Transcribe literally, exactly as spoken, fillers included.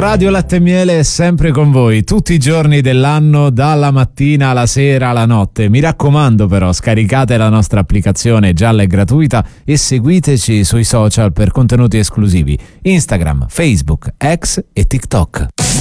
Radio Latte e Miele è sempre con voi, tutti i giorni dell'anno, dalla mattina alla sera alla notte. Mi raccomando però, scaricate la nostra applicazione gialla e gratuita e seguiteci sui social per contenuti esclusivi: Instagram, Facebook, X e TikTok.